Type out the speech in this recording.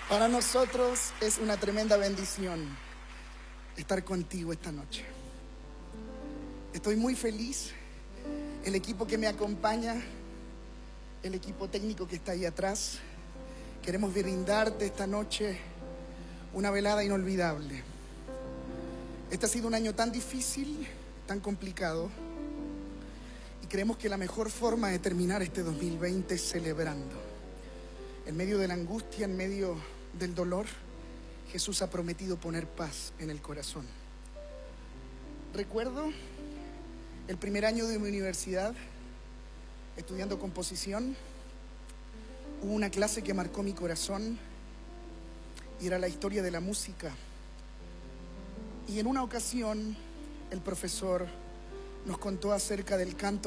Para nosotros es una tremenda bendición estar contigo esta noche. Estoy muy feliz. El equipo que me acompaña, el equipo técnico que está ahí atrás, queremos brindarte esta noche una velada inolvidable. Este ha sido un año tan difícil, tan complicado, y creemos que la mejor forma de terminar este 2020 es celebrando. En medio de la angustia, en medio del dolor, Jesús ha prometido poner paz en el corazón. Recuerdo el primer año de mi universidad, estudiando composición. Hubo una clase que marcó mi corazón y era la historia de la música. Y en una ocasión el profesor nos contó acerca del canto